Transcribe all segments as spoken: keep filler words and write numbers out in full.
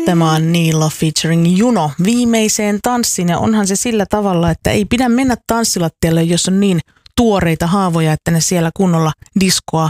Tämä on Niilo featuring Juno viimeiseen tanssiin, ja onhan se sillä tavalla, että ei pidä mennä tanssilattialle, jos on niin tuoreita haavoja, että ne siellä kunnolla diskoa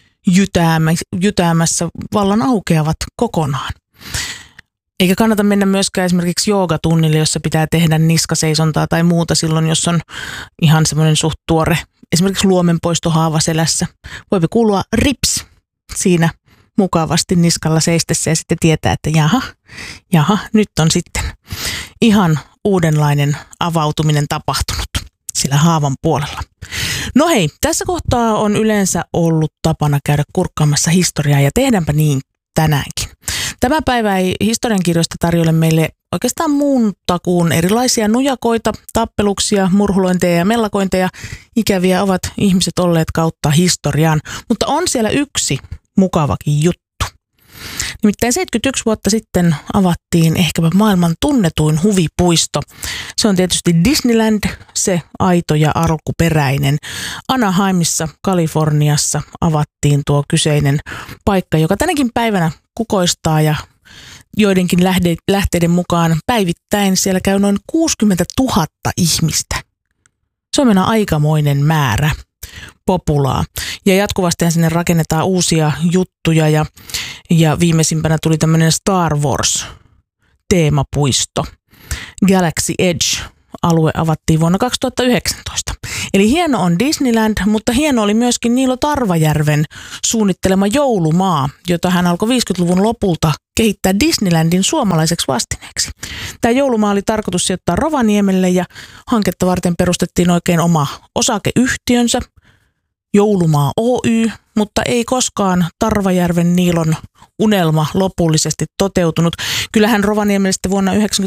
jytäämässä vallan aukeavat kokonaan. Eikä kannata mennä myöskään esimerkiksi joogatunnille, jossa pitää tehdä niskaseisontaa tai muuta silloin, jos on ihan semmoinen suht tuore, esimerkiksi luomenpoistohaava selässä. Voipi kuulua rips siinä mukavasti niskalla seistessä ja sitten tietää, että jaha, jaha, nyt on sitten ihan uudenlainen avautuminen tapahtunut sillä haavan puolella. No hei, tässä kohtaa on yleensä ollut tapana käydä kurkkaamassa historiaa ja tehdäänpä niin tänäänkin. Tämä päivä ei historiankirjoista tarjolle meille oikeastaan muuta kuin erilaisia nujakoita, tappeluksia, murhulointeja ja mellakointeja. Ikäviä ovat ihmiset olleet kautta historian, mutta on siellä yksi mukavakin juttu. Nimittäin seitsemänkymmentäyksi vuotta sitten avattiin ehkäpä maailman tunnetuin huvipuisto. Se on tietysti Disneyland, se aito ja alkuperäinen. Anaheimissa, Kaliforniassa avattiin tuo kyseinen paikka, joka tänäkin päivänä kukoistaa ja joidenkin lähteiden mukaan päivittäin siellä käy noin kuusikymmentätuhatta ihmistä. Se on mennä aikamoinen määrä populaa. Ja jatkuvasti sinne rakennetaan uusia juttuja ja, ja viimeisimpänä tuli tämmöinen Star Wars-teemapuisto. Galaxy Edge-alue avattiin vuonna kaksituhattayhdeksäntoista. Eli hieno on Disneyland, mutta hieno oli myöskin Niilo Tarvajärven suunnittelema joulumaa, jota hän alkoi viisikymmentäluvun lopulta kehittää Disneylandin suomalaiseksi vastineeksi. Tämä joulumaa oli tarkoitus sijoittaa Rovaniemelle ja hanketta varten perustettiin oikein oma osakeyhtiönsä, Joulumaa Oy, mutta ei koskaan Tarvajärven Niilon unelma lopullisesti toteutunut. Kyllähän Rovaniemelle sitten vuonna